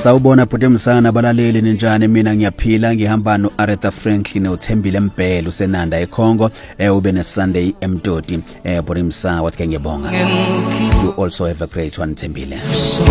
Sawubona bhuti Msana balaleli ninjani mina ngiyaphila ngihamba no Aretha Franklin uThembile Mbhele usenanda eKhongo ube ne Sunday eMtoti bhuti Msana wathi ngiyabonga. You also have a great one Thembile.